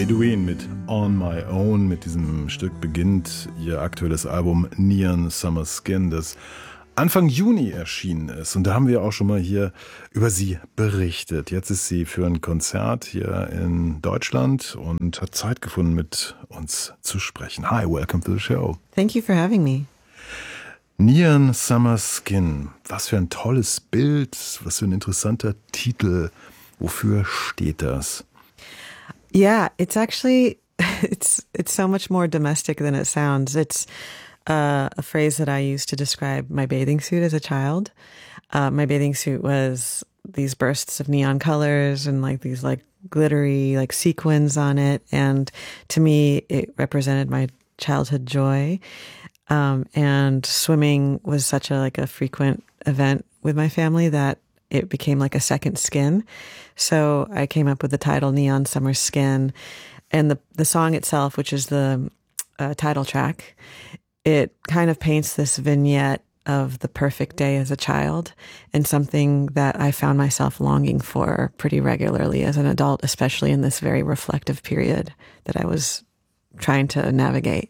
Bedouin mit On My Own. Mit diesem Stück beginnt ihr aktuelles Album Neon Summer Skin, das Anfang Juni erschienen ist. Und da haben wir auch schon mal hier über sie berichtet. Jetzt ist sie für ein Konzert hier in Deutschland und hat Zeit gefunden, mit uns zu sprechen. Hi, welcome to the show. Thank you for having me. Neon Summer Skin. Was für ein tolles Bild, was für ein interessanter Titel. Wofür steht das? Yeah, it's actually, it's so much more domestic than it sounds. It's a phrase that I used to describe my bathing suit as a child. My bathing suit was these bursts of neon colors and like these like glittery like sequins on it. And to me, it represented my childhood joy. And swimming was such a frequent event with my family that it became like a second skin. So I came up with the title Neon Summer Skin. And the song itself, which is the title track, it kind of paints this vignette of the perfect day as a child and something that I found myself longing for pretty regularly as an adult, especially in this very reflective period that I was trying to navigate.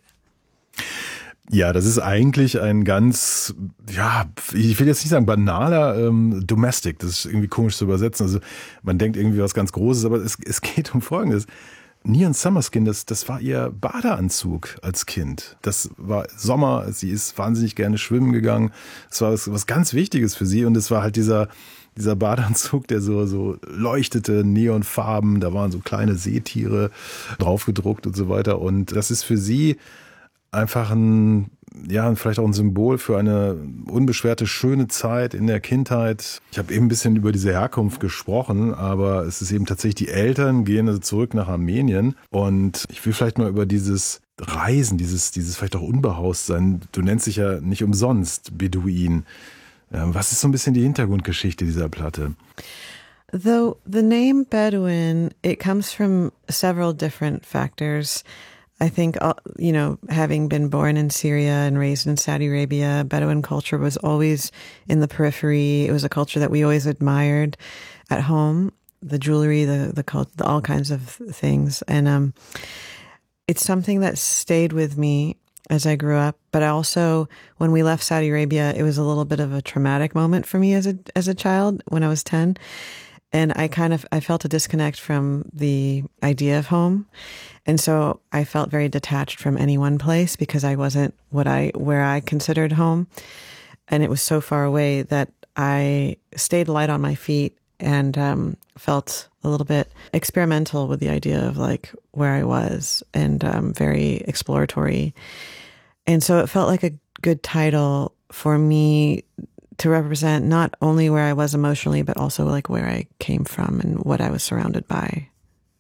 Ja, das ist eigentlich ein ganz, ja, ich will jetzt nicht sagen banaler Domestic, das ist irgendwie komisch zu übersetzen. Also man denkt irgendwie was ganz Großes, aber es geht um Folgendes. Neon Summer Skin, das war ihr Badeanzug als Kind. Das war Sommer, sie ist wahnsinnig gerne schwimmen gegangen. Es war was ganz Wichtiges für sie und es war halt dieser Badeanzug, der so leuchtete, Neonfarben, da waren so kleine Seetiere draufgedruckt und so weiter. Und das ist für sie einfach vielleicht auch ein Symbol für eine unbeschwerte, schöne Zeit in der Kindheit. Ich habe eben ein bisschen über diese Herkunft gesprochen, aber es ist eben tatsächlich, die Eltern gehen also zurück nach Armenien und ich will vielleicht mal über dieses Reisen, dieses vielleicht auch Unbehaustsein, du nennst dich ja nicht umsonst Bedouin. Was ist so ein bisschen die Hintergrundgeschichte dieser Platte? Though the name Bedouin, it comes from several different factors. I think, having been born in Syria and raised in Saudi Arabia, Bedouin culture was always in the periphery. It was a culture that we always admired at home, the jewelry, the all kinds of things. And it's something that stayed with me as I grew up. But also, when we left Saudi Arabia, it was a little bit of a traumatic moment for me as a child when I was 10. And I felt a disconnect from the idea of home. And so I felt very detached from any one place because I wasn't where I considered home. And it was so far away that I stayed light on my feet and felt a little bit experimental with the idea of like where I was and very exploratory. And so it felt like a good title for me to represent not only where I was emotionally, but also like where I came from and what I was surrounded by.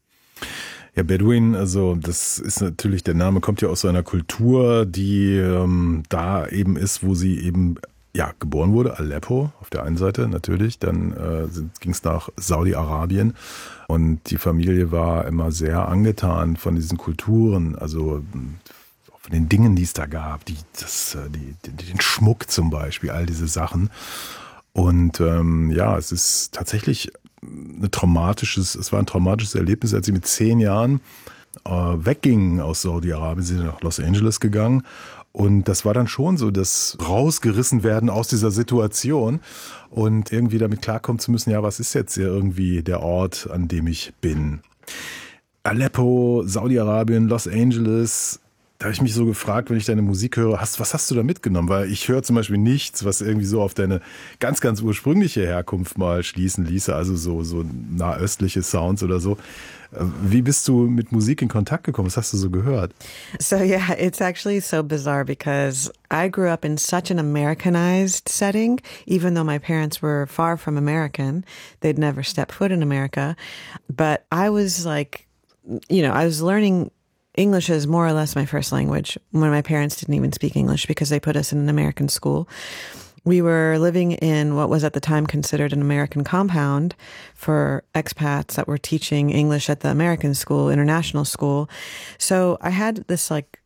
Ja, Bedouin, also das ist natürlich, der Name kommt ja aus so einer Kultur, die da eben ist, wo sie eben geboren wurde, Aleppo auf der einen Seite natürlich, dann ging es nach Saudi-Arabien und die Familie war immer sehr angetan von diesen Kulturen, also von den Dingen, die es da gab, den Schmuck zum Beispiel, all diese Sachen. Und es ist tatsächlich es war ein traumatisches Erlebnis, als sie mit 10 Jahren weggingen aus Saudi-Arabien, sie sind nach Los Angeles gegangen. Und das war dann schon so, das rausgerissen werden aus dieser Situation und irgendwie damit klarkommen zu müssen, was ist jetzt hier irgendwie der Ort, an dem ich bin. Aleppo, Saudi-Arabien, Los Angeles. Da habe ich mich so gefragt, wenn ich deine Musik höre, was hast du da mitgenommen? Weil ich höre zum Beispiel nichts, was irgendwie so auf deine ganz, ganz ursprüngliche Herkunft mal schließen ließe, also so nahöstliche Sounds oder so. Wie bist du mit Musik in Kontakt gekommen? Was hast du so gehört? So yeah, it's actually so bizarre because I grew up in such an Americanized setting, even though my parents were far from American. They'd never stepped foot in America. But I was like, I was learning English is more or less my first language when my parents didn't even speak English because they put us in an American school. We were living in what was at the time considered an American compound for expats that were teaching English at the American school, international school. So I had this like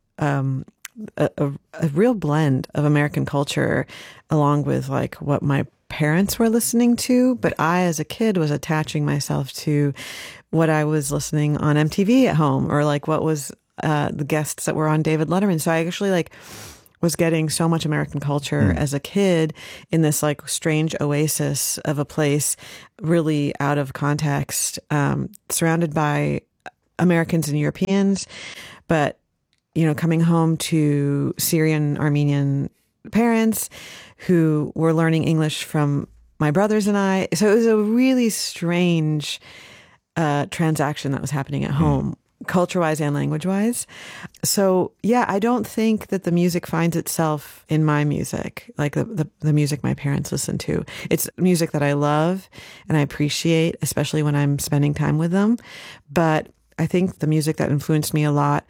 a real blend of American culture along with like what my parents were listening to, but I as a kid was attaching myself to what I was listening on MTV at home, or like what was the guests that were on David Letterman. So I actually like was getting so much American culture as a kid in this like strange oasis of a place, really out of context, surrounded by Americans and Europeans, but, you know, coming home to Syrian, Armenian parents who were learning English from my brothers and I. So it was a really strange transaction that was happening at home, culture-wise and language-wise. So, yeah, I don't think that the music finds itself in my music, like the music my parents listen to. It's music that I love and I appreciate, especially when I'm spending time with them. But I think the music that influenced me a lot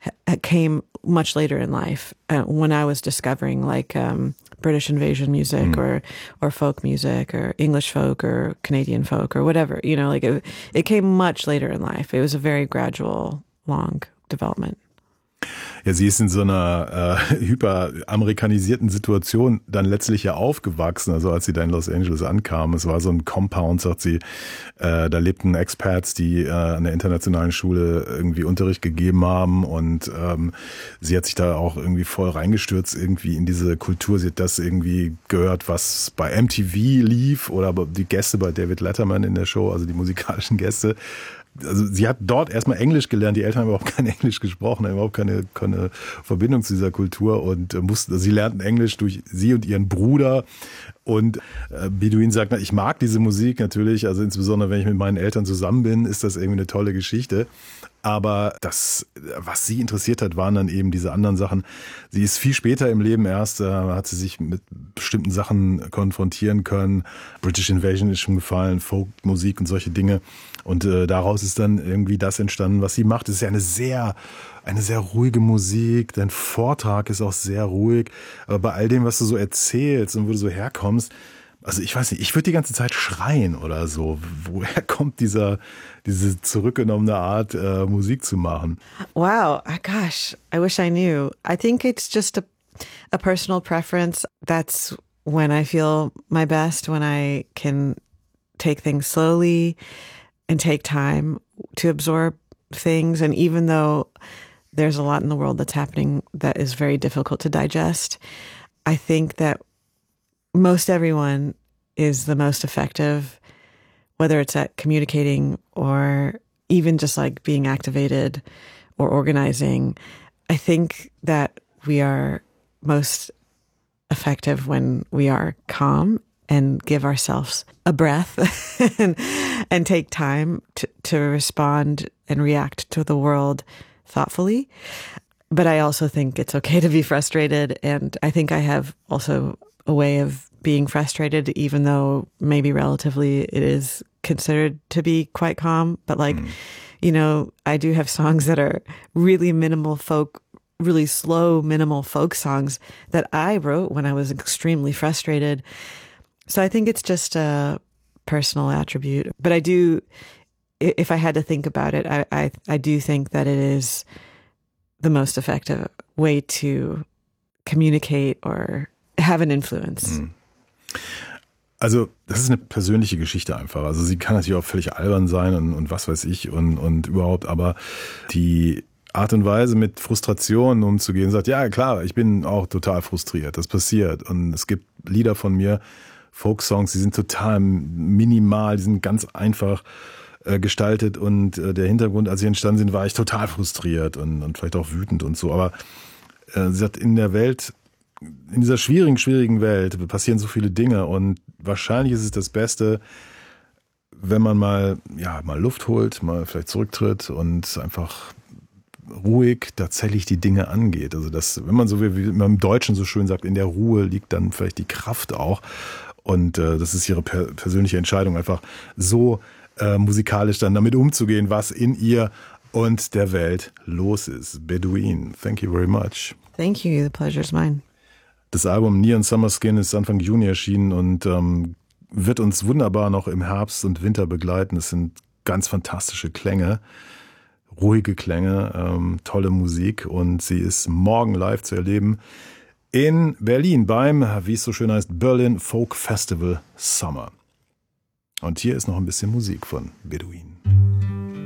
came much later in life, when I was discovering like British invasion music or folk music or English folk or Canadian folk or whatever, you know, like it came much later in life. It was a very gradual, long development. Ja, sie ist in so einer hyperamerikanisierten Situation dann letztlich ja aufgewachsen, also als sie da in Los Angeles ankam. Es war so ein Compound, sagt sie, da lebten Expats, die an der internationalen Schule irgendwie Unterricht gegeben haben und sie hat sich da auch irgendwie voll reingestürzt irgendwie in diese Kultur. Sie hat das irgendwie gehört, was bei MTV lief oder die Gäste bei David Letterman in der Show, also die musikalischen Gäste. Also sie hat dort erstmal Englisch gelernt, die Eltern haben überhaupt kein Englisch gesprochen, haben überhaupt keine Verbindung zu dieser Kultur und sie lernten Englisch durch sie und ihren Bruder. Und Bedouin sagt, ich mag diese Musik natürlich, also insbesondere wenn ich mit meinen Eltern zusammen bin, ist das irgendwie eine tolle Geschichte. Aber das, was sie interessiert hat, waren dann eben diese anderen Sachen. Sie ist viel später im Leben erst, hat sie sich mit bestimmten Sachen konfrontieren können. British Invasion ist schon gefallen, Folkmusik und solche Dinge. Und daraus ist dann irgendwie das entstanden, was sie macht. Es ist ja eine sehr ruhige Musik. Dein Vortrag ist auch sehr ruhig. Aber bei all dem, was du so erzählst und wo du so herkommst, also ich weiß nicht, ich würde die ganze Zeit schreien oder so. Woher kommt diese zurückgenommene Art, Musik zu machen? Wow, gosh, I wish I knew. I think it's just a personal preference. That's when I feel my best, when I can take things slowly and take time to absorb things. And even though there's a lot in the world that's happening that is very difficult to digest, I think that most everyone is the most effective, whether it's at communicating or even just like being activated or organizing. I think that we are most effective when we are calm and give ourselves a breath and take time to respond and react to the world thoughtfully. But I also think it's okay to be frustrated. And I think I have also a way of being frustrated, even though maybe relatively it is considered to be quite calm. But like, you know, I do have songs that are really minimal folk, really slow, minimal folk songs that I wrote when I was extremely frustrated. So I think it's just a personal attribute. But I do, if I had to think about it, I do think that it is the most effective way to communicate or have an influence. Also das ist eine persönliche Geschichte einfach. Also sie kann natürlich auch völlig albern sein und was weiß ich und überhaupt, aber die Art und Weise, mit Frustrationen umzugehen, sagt, ja klar, ich bin auch total frustriert, das passiert. Und es gibt Lieder von mir, Folksongs, die sind total minimal, die sind ganz einfach gestaltet und der Hintergrund, als sie entstanden sind, war ich total frustriert und vielleicht auch wütend und so. Aber sie sagt, in der Welt, in dieser schwierigen Welt passieren so viele Dinge und wahrscheinlich ist es das Beste, wenn man mal Luft holt, mal vielleicht zurücktritt und einfach ruhig tatsächlich die Dinge angeht. Also das, wenn man so wie man im Deutschen so schön sagt, in der Ruhe liegt dann vielleicht die Kraft auch. Und das ist ihre persönliche Entscheidung, einfach so musikalisch dann damit umzugehen, was in ihr und der Welt los ist. Bedouin, thank you very much. Thank you, the pleasure is mine. Das Album Neon Summer Skin ist Anfang Juni erschienen und wird uns wunderbar noch im Herbst und Winter begleiten. Es sind ganz fantastische Klänge, ruhige Klänge, tolle Musik und sie ist morgen live zu erleben in Berlin beim, wie es so schön heißt, Berlin Folk Festival Summer. Und hier ist noch ein bisschen Musik von Bedouin.